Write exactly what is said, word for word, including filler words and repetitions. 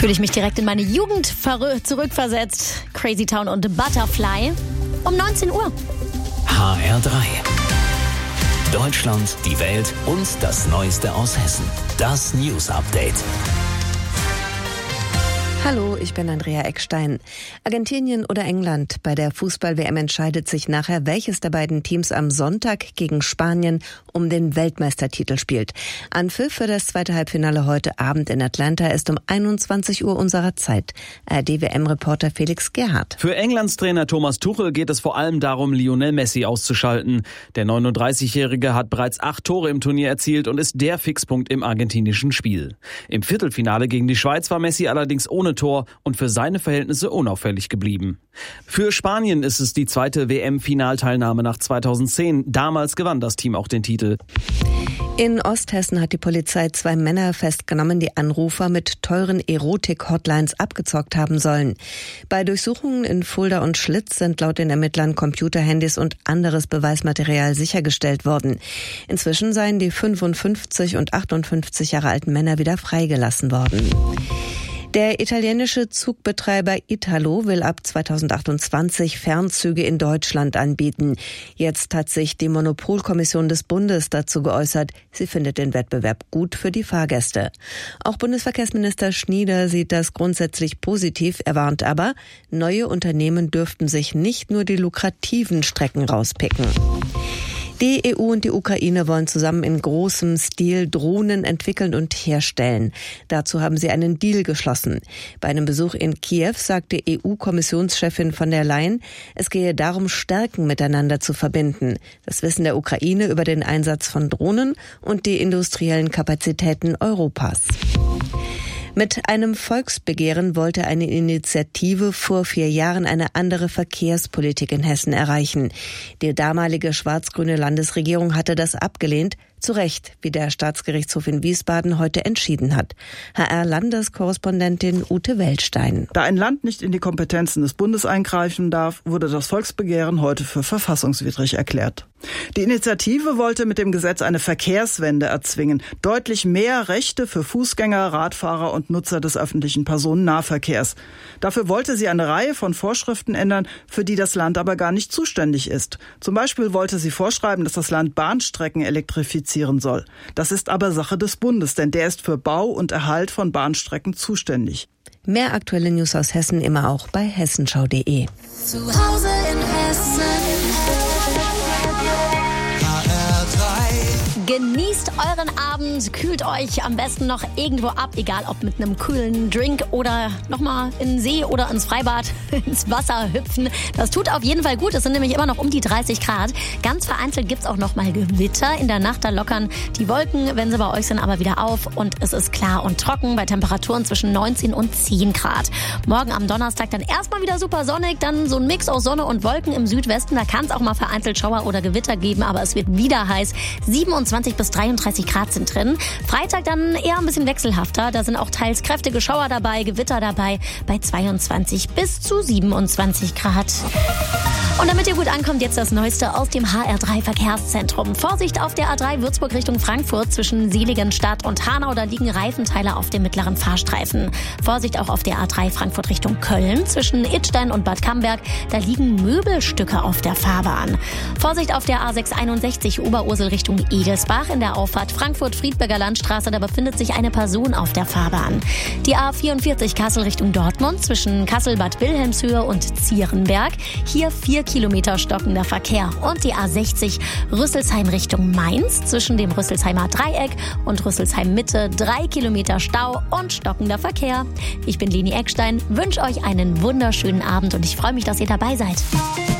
Fühle ich mich direkt in meine Jugend verrü- zurückversetzt. Crazy Town und Butterfly. Um neunzehn Uhr. H R drei. Deutschland, die Welt und das Neueste aus Hessen. Das News Update. Hallo, ich bin Andrea Eckstein. Argentinien oder England? Bei der Fußball-W M entscheidet sich nachher, welches der beiden Teams am Sonntag gegen Spanien um den Weltmeistertitel spielt. Anpfiff für das zweite Halbfinale heute Abend in Atlanta ist um einundzwanzig Uhr unserer Zeit. R D-W M-Reporter Felix Gerhardt. Für Englands Trainer Thomas Tuchel geht es vor allem darum, Lionel Messi auszuschalten. Der neununddreißigjährige hat bereits acht Tore im Turnier erzielt und ist der Fixpunkt im argentinischen Spiel. Im Viertelfinale gegen die Schweiz war Messi allerdings ohne Tor und für seine Verhältnisse unauffällig geblieben. Für Spanien ist es die zweite W M-Finalteilnahme nach zweitausendzehn. Damals gewann das Team auch den Titel. In Osthessen hat die Polizei zwei Männer festgenommen, die Anrufer mit teuren Erotik-Hotlines abgezockt haben sollen. Bei Durchsuchungen in Fulda und Schlitz sind laut den Ermittlern Computerhandys und anderes Beweismaterial sichergestellt worden. Inzwischen seien die fünfundfünfzig und achtundfünfzig Jahre alten Männer wieder freigelassen worden. Der italienische Zugbetreiber Italo will ab zweitausendachtundzwanzig Fernzüge in Deutschland anbieten. Jetzt hat sich die Monopolkommission des Bundes dazu geäußert. Sie findet den Wettbewerb gut für die Fahrgäste. Auch Bundesverkehrsminister Schnieder sieht das grundsätzlich positiv. Er warnt aber, neue Unternehmen dürften sich nicht nur die lukrativen Strecken rauspicken. Die E U und die Ukraine wollen zusammen in großem Stil Drohnen entwickeln und herstellen. Dazu haben sie einen Deal geschlossen. Bei einem Besuch in Kiew sagte E U-Kommissionschefin von der Leyen, es gehe darum, Stärken miteinander zu verbinden. Das Wissen der Ukraine über den Einsatz von Drohnen und die industriellen Kapazitäten Europas. Mit einem Volksbegehren wollte eine Initiative vor vier Jahren eine andere Verkehrspolitik in Hessen erreichen. Die damalige schwarz-grüne Landesregierung hatte das abgelehnt, zu Recht, wie der Staatsgerichtshof in Wiesbaden heute entschieden hat. H R-Landeskorrespondentin Ute Weltstein. Da ein Land nicht in die Kompetenzen des Bundes eingreifen darf, wurde das Volksbegehren heute für verfassungswidrig erklärt. Die Initiative wollte mit dem Gesetz eine Verkehrswende erzwingen, deutlich mehr Rechte für Fußgänger, Radfahrer und Nutzer des öffentlichen Personennahverkehrs. Dafür wollte sie eine Reihe von Vorschriften ändern, für die das Land aber gar nicht zuständig ist. Zum Beispiel wollte sie vorschreiben, dass das Land Bahnstrecken elektrifizieren soll. Das ist aber Sache des Bundes, denn der ist für Bau und Erhalt von Bahnstrecken zuständig. Mehr aktuelle News aus Hessen immer auch bei hessenschau punkt de. Zu Hause in Hessen. Genießt euren Abend, kühlt euch am besten noch irgendwo ab, egal ob mit einem kühlen Drink oder nochmal in den See oder ins Freibad, ins Wasser hüpfen. Das tut auf jeden Fall gut, es sind nämlich immer noch um die dreißig Grad. Ganz vereinzelt gibt's auch nochmal Gewitter. In der Nacht, da lockern die Wolken, wenn sie bei euch sind, aber wieder auf und es ist klar und trocken bei Temperaturen zwischen neunzehn und zehn Grad. Morgen am Donnerstag dann erstmal wieder super sonnig, dann so ein Mix aus Sonne und Wolken im Südwesten. Da kann es auch mal vereinzelt Schauer oder Gewitter geben, aber es wird wieder heiß. siebenundzwanzig bis dreiunddreißig Grad sind drin. Freitag dann eher ein bisschen wechselhafter. Da sind auch teils kräftige Schauer dabei, Gewitter dabei bei zweiundzwanzig bis zu siebenundzwanzig Grad. Und damit ihr gut ankommt, jetzt das Neueste aus dem H R drei Verkehrszentrum. Vorsicht auf der A drei Würzburg Richtung Frankfurt zwischen Seligenstadt und Hanau. Da liegen Reifenteile auf dem mittleren Fahrstreifen. Vorsicht auch auf der A drei Frankfurt Richtung Köln zwischen Idstein und Bad Camberg. Da liegen Möbelstücke auf der Fahrbahn. Vorsicht auf der A sechshunderteinundsechzig Oberursel Richtung Egelsbach. In der Auffahrt Frankfurt-Friedberger Landstraße. Da befindet sich eine Person auf der Fahrbahn. Die A vierundvierzig Kassel Richtung Dortmund zwischen Kassel-Bad Wilhelmshöhe und Zierenberg. Hier vier Kilometer stockender Verkehr. Und die A sechzig Rüsselsheim Richtung Mainz zwischen dem Rüsselsheimer Dreieck und Rüsselsheim Mitte. Drei Kilometer Stau und stockender Verkehr. Ich bin Leni Eckstein, wünsche euch einen wunderschönen Abend und ich freue mich, dass ihr dabei seid.